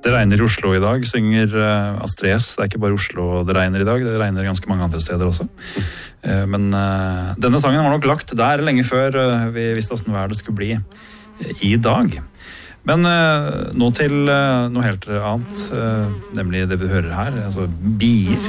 Det regner i Oslo i dag, synger Astrid. Det ikke bare Oslo det regner i dag, det regner ganske mange andre steder også. Men denne sangen var nok lagt der lenge før vi visste hvordan vær det skulle bli i dag. Men nå til noe helt annet, nemlig det vi hører her, altså bier.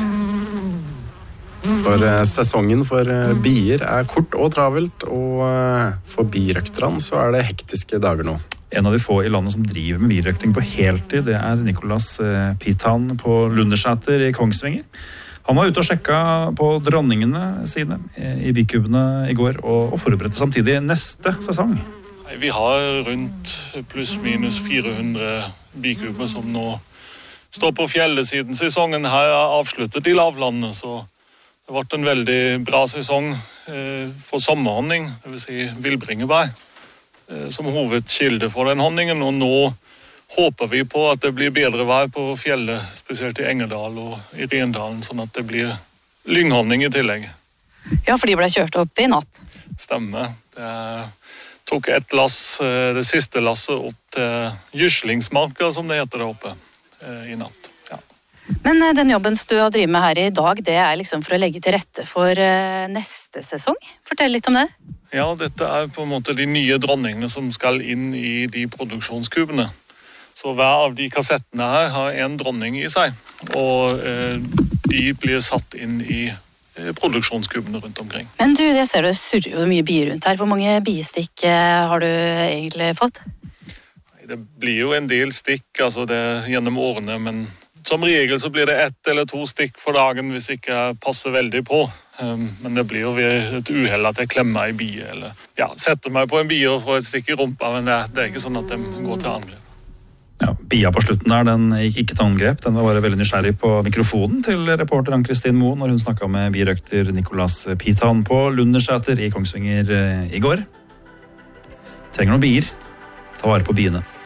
For sesongen for bier kort og travelt, og for birøkterne så det hektiske dager nå. En av de få i landet som driver med birøkting på heltid, det Nicolas Pitan på Lundersæter i Kongsvinger. Han var ute og sjekka på dronningene sine i bikubene i går, og forberedte samtidig neste sesong. Vi har rundt pluss minus 400 bikuber som nå står på fjellet siden sesongen her avsluttet i lavlandet, så det har vært en veldig bra sesong for sommerhonning, det vil si villbringebær, som hovedkilde for den honningen, og nå håper vi på at det blir bedre vær på fjellet, spesielt i Engerdal og i Rendalen, sånn at det blir lynghonning i tillegg. Ja, for de ble kjørt opp i natt. Stemmer. Det tok et lass, det siste lasset opp til Gjøslingsmarka, som det heter der oppe, i natt. Ja. Men den jobben du har drivet med her i dag, det liksom for å legge til rette for neste sesong. Fortell litt om det. Ja, dette på en måte de nye dronningene som skal inn i de produksjonskubene. Så hver av de kassettene her har en dronning i seg, og de blir satt inn i produksjonskubene rundt omkring. Men du, jeg ser det surrer jo mye bier rundt her. Hvor mange biestikk har du egentlig fått? Det blir jo en del stikk, altså det gjennom årene, men som regel så blir det 1 eller 2 stikk for dagen hvis ikke jeg passer veldig på. Men det blir jo ved et uheld at jeg klemmer en bie, eller setter meg på en bie og får et stikk i rumpa, men det ikke sånn at de går til angrep. Ja, bia på slutten der, den gikk ikke til angrep. Den var bare veldig nysgjerrig på mikrofonen til reporter Ann-Kristin Moe når hun snakket med birøkter Nicolas Pitan på Lundersæter i Kongsvinger i går. Trenger noen bier. Ta vare på biene.